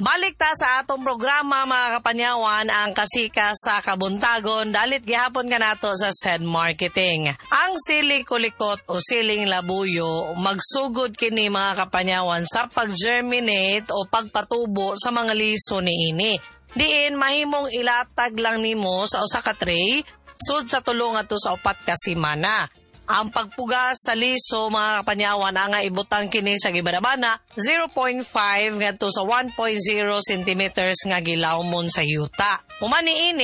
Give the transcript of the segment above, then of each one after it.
Balik ta sa atong programa mga kapanyawan ang kasika sa kabuntagon dalit gihapon ka nato sa said marketing. Ang sili kulikot o siling labuyo magsugod kini mga kapanyawan sa pag-germinate o pagpatubo sa mga liso niini. Diin mahimong ilatag lang nimo sa usa ka tray sud sa tulo ngadto sa 4 ka semana. Ang pagpugas sa liso mga kapanyawan ang ibutang kini sa gibarabana 0.5 ngadto sa 1.0 centimeters nga gilawmon sa yuta. Humani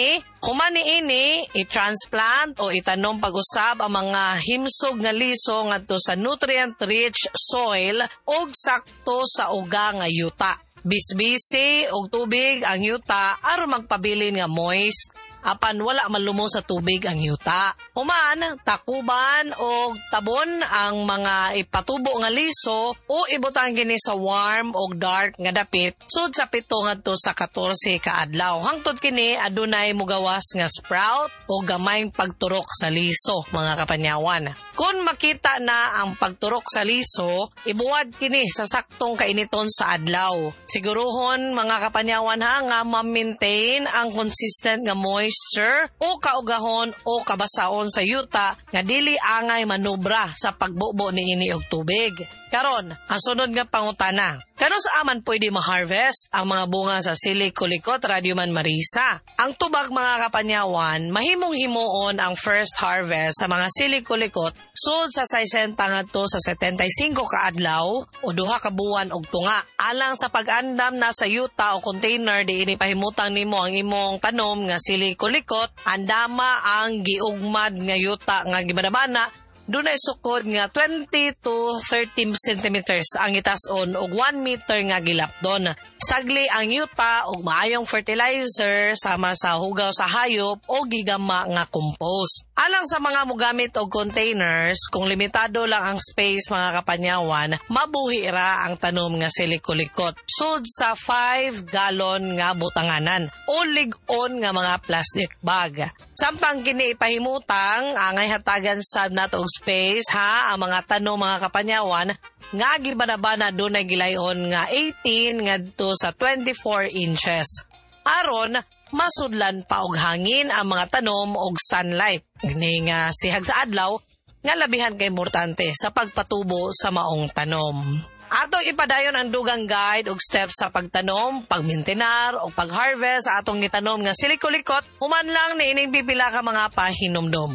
ini i-transplant o itanom pag-usab ang mga himsog nga liso ngadto sa nutrient-rich soil ug sakto sa uga nga yuta. Bisbisi og tubig ang yuta aron magpabilin nga moist. Apan wala malumong sa tubig ang yuta. Human, takuban o tabon ang mga ipatubo nga liso o ibutang gini sa warm o dark nga dapit sud sa 7 ngadto sa 14 ka adlaw. Hangtod kini adunay mugawas nga sprout o gamayng pagturok sa liso mga kapanyawan. Kung makita na ang pagturok sa liso, ibuwad kini sa saktong kainiton sa adlaw. Siguruhon mga kapanyawan ha nga ma-maintain ang consistent nga moisture o kaugahon o kabasaon sa yuta nga dili angay manubra sa pagbubo niini og tubig. Karon, ang sunod nga pangutana. Kano sa aman pwede ma-harvest ang mga bunga sa sili kulikot Radyoman Marisa? Ang tubag mga kapanyawan, mahimong himuon ang first harvest sa mga sili kulikot sud sa 60 ngadto sa 75 ka adlaw o 2 ka buwan og tunga. Alang sa pag-andam na sa yuta o container diini pahimutang nimo ang imong tanom nga sili kulikot, andama ang giugmad nga yuta nga gibanabana. Dunay sukod nga 20 to 30 centimeters ang itason ug 1 meter nga gilapdon. Sagli ang yuta ug maayong fertilizer sama sa hugaw sa hayop o gigama nga compost. Alang sa mga mogamit og containers, kung limitado lang ang space mga kapanyawan, mabuhi ra ang tanom nga sili kulikot sud sa 5 gallon nga butanganan o lig-on nga mga plastic bag. Samtang kini ipahimutang angay hatagan sad nato og space ha ang mga tanom mga kapanyawan nga gibanabana dunay gilayon nga 18 ngadto sa 24 inches. Aron masudlan pa og hangin ang mga tanom og sunlight. Gini nga sihag sa adlaw nga labihan kay importante sa pagpatubo sa maong tanom. Atong ipadayon ang dugang guide og steps sa pagtanom, pagmintenar o pag-harvest sa atong gitanom nga sili kulikot, human lang niining pipila ka mga pahinomdom.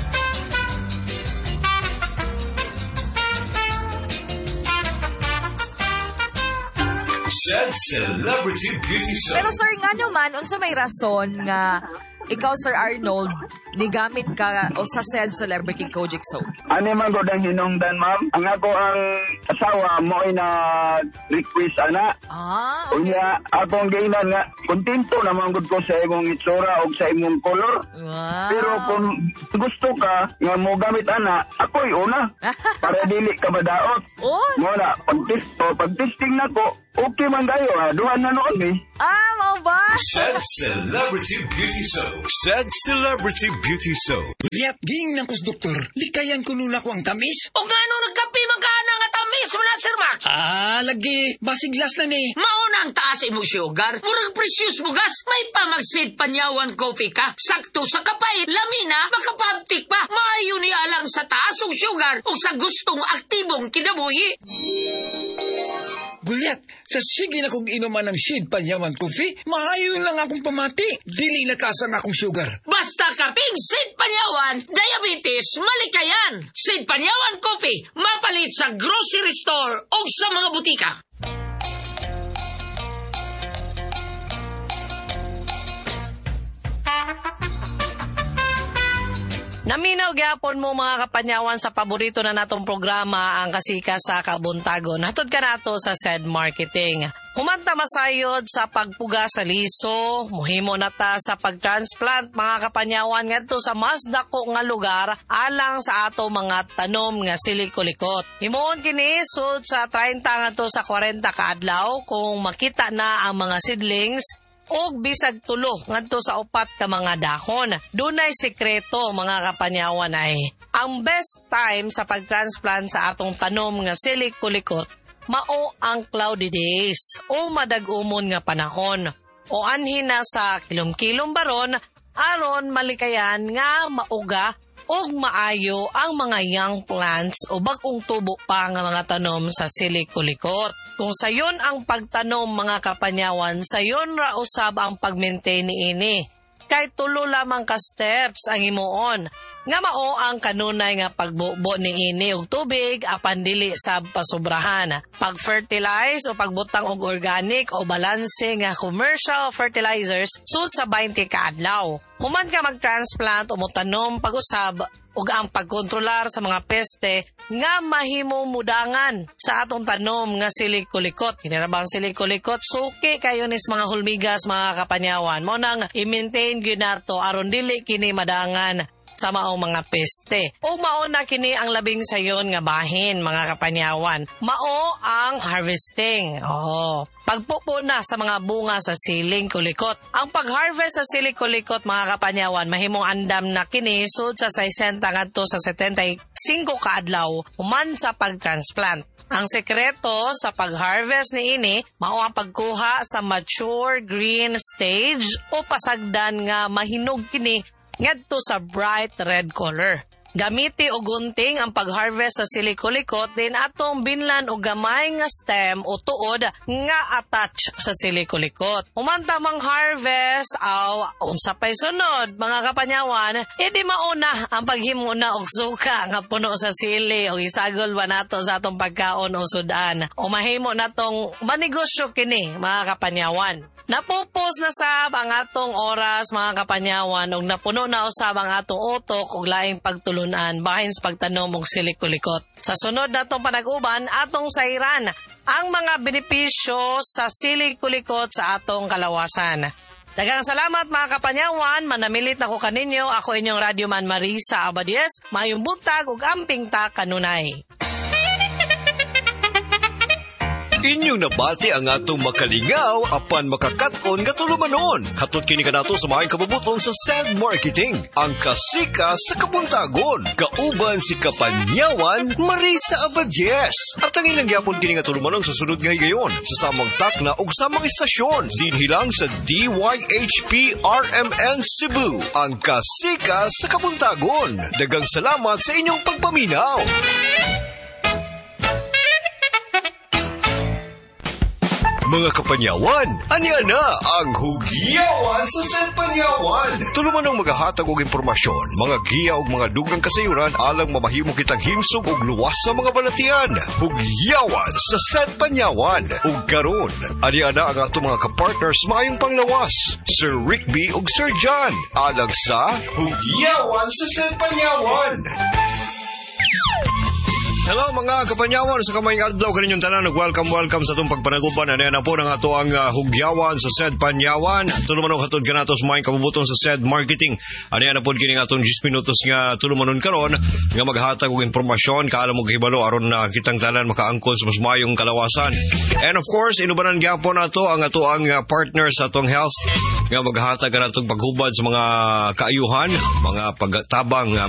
Said Celebrity Beauty Show. Pero sir, nga nyo man, unsa may rason nga ikaw, Sir Arnold, nigamit ka o sa said Celebrity Kojic Soap? Ano man ko dang hinungdan, ma'am? Ang ako ang asawa mo ay na request, ana. Okay. Unya, akong gainan nga, kontento naman gud ko sa imong itsura o sa imong color. Wow. Pero kung gusto ka nga mo gamit, ana, ako'y una. Para dili ka madaot. Oh. Muna, pag-testing na ko, okay man kayo, ha? Duhan na noon, eh. Mau ba? Said Celebrity Beauty Show. Said Celebrity Beauty Show. Yat, ging ng kus doktor, likayan ko nula ko ang tamis. O nga nung nagkapi magkana nga tamis mo na, Sir Max? Lagi, basiglas na ni. Maunang taas imong sugar, murag precious mo gas, may pamagsid panyawan coffee ka, sakto sa kapait, lamina, makapabtik pa, maayo ni alang sa taas og sugar o sa gustong aktibong kinabuhi. Gulyat, sa sige na kong inuman ng Sid Panyawan Coffee, maayon lang akong pamati. Dili nakasang akong sugar. Basta kaping Sid Panyawan, diabetes, malikayan. Sid Panyawan Coffee, mapalit sa grocery store o sa mga butika. Naminaw gyapon mo mga kapanyawan sa paborito na natong programa ang kasika sa kabuntagon. Hatod ka nato sa said marketing. Humanta masayod sa pagpuga sa liso, muhimo na ta sa pagtransplant mga kapanyawan ngadto sa mas dako nga lugar alang sa ato mga tanom nga sili kulikot. Himuon kini sud sa 30 ngadto sa 40 ka adlaw kung makita na ang mga seedlings og bisag tulo ngadto sa 4 ka mga dahon. Dunay sekreto mga kapanyawan ay ang best time sa pagtransplant sa atong tanom nga sili kulikot mao ang cloudy days o madag-umon nga panahon o anhin na sa kilom-kilom baron aron malikayan nga mauga og maayo ang mga young plants o bagong tubo pa nga mga tanom sa silikulikot. Kung sayon ang pagtanom mga kapanyawan, sayon ra usab ang pag-maintain niini. Kay tulo lamang ka steps ang himuon. Nga mao ang kanunay nga pagbubo niini og tubig apan dili sab pasobrahan. Pag-fertilize o pagbutang og organic o balanse nga commercial fertilizers sud sa 20 ka adlaw. Human ka mag-transplant o motanom pag-usab ug ang pagkontrolar sa mga peste nga mahimo mudangan sa atong tanom nga silikulikot. Kinirabang silikulikot, suki kayo nis mga hulmigas mga kapanyawan. Mo nang i-maintain gyud nato aron dili kini madangan sa maong mga peste. O mao na kini ang labing sayon nga bahin mga kapanyawan. Mao ang harvesting. Pagpupo na sa mga bunga sa siling kulikot. Ang pag-harvest sa siling kulikot mga kapanyawan, mahimong andam na kini sud sa 60 ngadto sa 75 ka adlaw human sa pag-transplant. Ang sekreto sa pag-harvest niini mao ang pagkuha sa mature green stage o pasagdan nga mahinog kini ngadto sa bright red color. Gamiti og gunting ang pag-harvest sa silikulikot din atong binlan og gamay nga stem o tuod nga attach sa silikulikot. Humantamang harvest unsa pay sunod mga kapanyawan, di mauna ang paghimo na og suka nga puno sa sili o isagol ba nato sa atong pagkaon o sudan o mahimo natong manegosyo kini mga kapanyawan. Napupos na sab ang atong oras mga kapanyawan ug napuno na usab ang atong utok og laing pagtulunan bahin sa pagtanom og silikulikot. Sa sunod natong panag-uban atong sayran ang mga benepisyo sa silikulikot sa atong kalawasan. Daghang salamat mga kapanyawan, manamilit ako kaninyo. Ako inyong radyoman Marisa Abadies. Mayong buntag ug amping ta kanunay. Inyong nabati ang atong makalingaw apan makakaton nga tulumanon. Hatod kini kanato sa maayong kabubutong sa Sad Marketing. Ang kasika sa kabuntagon. Kauban si Kapanyawan Marisa Abadies. At ang ilang yapon kini nga tulumanon sa sunod nga higayon. Sa samang takna ug samang istasyon. Dinhilang sa DYHP RMN Cebu. Ang kasika sa kabuntagon. Daghang salamat sa inyong pagpaminaw. Mga kapanyawan, aniya na ang Hugyawan sa Sad Panyawan. Tulumanong maghahatag og impormasyon, mga giya ug mga dugang kasayuran alang mamahimo kitang himsog ug luwas sa mga balatian. Hugyawan sa Sad Panyawan. Ug karon, aniya na ang atong mga kapartners maayong panglawas, Sir Rickby ug Sir John, alang sa Hugyawan sa Sad Panyawan. Hello mga kapanyawan, sa kamayang adlaw kaninyong tanan, welcome sa itong pagpanaguban. Ano na po ng ato ang Hugyawan sa Sad Panyawan. Tulumanon hatod ka nato sa mga kabubutong sa Sad Marketing. Ano na po kini nga atong 10 minutos nga tulumanon karon nga maghatag og impormasyon kaalam mo kahibalo aron na kitang tanan makaangkon sa mas mayong kalawasan. And of course, inubanan gyapon nato ang ato ang partner sa atong health nga maghatag ka natong paghubad sa mga kaayuhan, mga pagtabang